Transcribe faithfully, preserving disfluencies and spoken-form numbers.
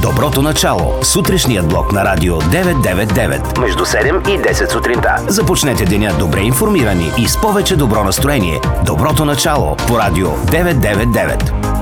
Доброто начало. Сутрешният блок на Радио деветстотин деветдесет и девет. Между седем и десет сутринта. Започнете деня добре информирани и с повече добро настроение. Доброто начало по Радио деветстотин деветдесет и девет.